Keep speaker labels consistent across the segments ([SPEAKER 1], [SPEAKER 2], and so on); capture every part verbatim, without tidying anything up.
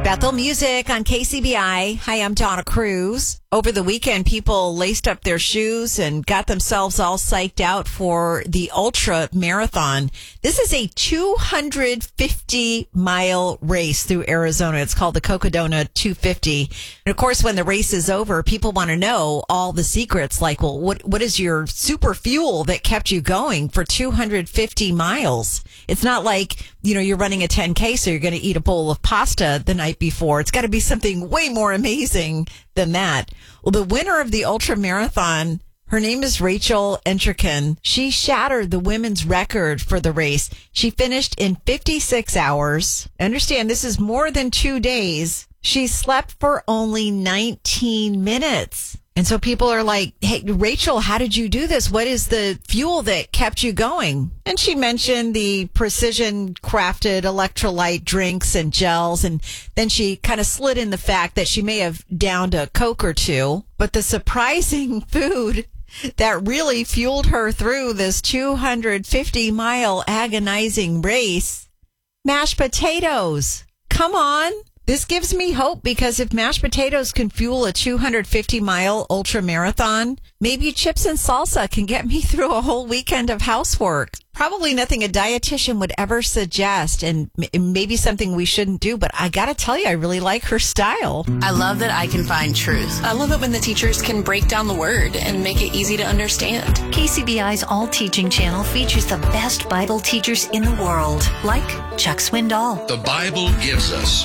[SPEAKER 1] Bethel Music on K C B I. Hi, I'm Donna Cruz. Over the weekend, people laced up their shoes and got themselves all psyched out for the Ultra Marathon. This is a two hundred fifty mile race through Arizona. It's called the Cocodona two fifty. And of course, when the race is over, people want to know all the secrets. Like, well, what what is your super fuel that kept you going for two hundred fifty miles? It's not like, you know, you're running a ten K, so you're going to eat a bowl of pasta the night before. It's got to be something way more amazing than that. Well, the winner of the Ultra Marathon, her name is Rachel Entrekin. She shattered the women's record for the race. She finished in fifty-six hours. Understand, this is more than two days. She slept for only nineteen minutes. And so people are like, hey, Rachel, how did you do this? What is the fuel that kept you going? And she mentioned the precision crafted electrolyte drinks and gels. And then she kind of slid in the fact that she may have downed a Coke or two. But the surprising food that really fueled her through this two hundred fifty mile agonizing race, mashed potatoes. Come on. This gives me hope, because if mashed potatoes can fuel a two hundred fifty mile ultra marathon, maybe chips and salsa can get me through a whole weekend of housework. Probably nothing a dietitian would ever suggest, and maybe something we shouldn't do, but I gotta tell you, I really like her style.
[SPEAKER 2] I love that I can find truth. I love it when the teachers can break down the word and make it easy to understand.
[SPEAKER 3] K C B I's All Teaching channel features the best Bible teachers in the world, like Chuck Swindoll.
[SPEAKER 4] The Bible gives us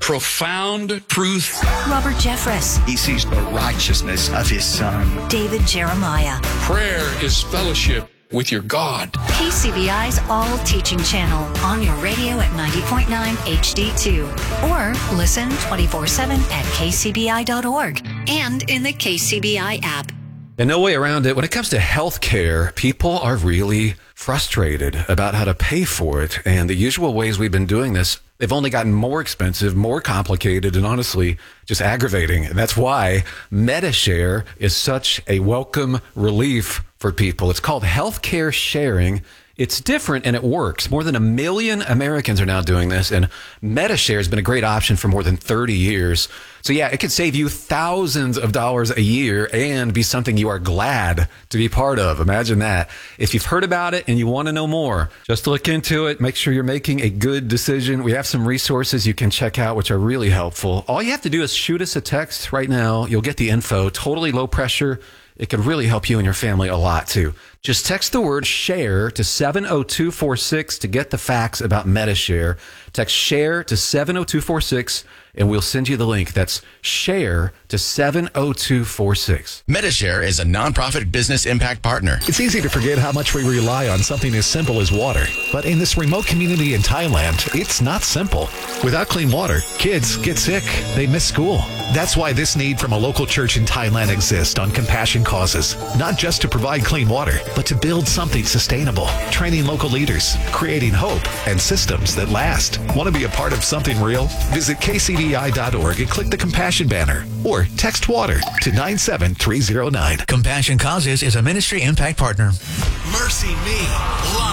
[SPEAKER 4] profound truth.
[SPEAKER 3] Robert Jeffress.
[SPEAKER 5] He sees the righteousness of his son.
[SPEAKER 3] David Jeremiah.
[SPEAKER 4] Prayer is fellowship with your God.
[SPEAKER 3] K C B I's All Teaching channel on your radio at ninety point nine H D two. Or listen twenty-four seven at K C B I dot org and in the K C B I app.
[SPEAKER 6] And no way around it. When it comes to health care, people are really frustrated about how to pay for it. And the usual ways we've been doing this, they've only gotten more expensive, more complicated, and honestly, just aggravating. And that's why Medi-Share is such a welcome relief for people. It's called healthcare sharing. It's different and it works. More than a million Americans are now doing this, and Medi-Share has been a great option for more than thirty years. So yeah, it could save you thousands of dollars a year and be something you are glad to be part of. Imagine that. If you've heard about it and you want to know more, just look into it. Make sure you're making a good decision. We have some resources you can check out, which are really helpful. All you have to do is shoot us a text right now. You'll get the info. Totally low pressure. It could really help you and your family a lot, too. Just text the word SHARE to seven oh two four six to get the facts about Medi-Share. Text SHARE to seven oh two four six, and we'll send you the link. That's SHARE to seven oh two four six.
[SPEAKER 7] Medi-Share is a nonprofit business impact partner.
[SPEAKER 8] It's easy to forget how much we rely on something as simple as water. But in this remote community in Thailand, it's not simple. Without clean water, kids get sick. They miss school. That's why this need from a local church in Thailand exists on Compassion Causes. Not just to provide clean water, but to build something sustainable. Training local leaders, creating hope, and systems that last. Want to be a part of something real? Visit K C B I dot org and click the Compassion banner. Or text WATER to nine seven three zero nine.
[SPEAKER 9] Compassion Causes is a ministry impact partner.
[SPEAKER 10] Mercy Me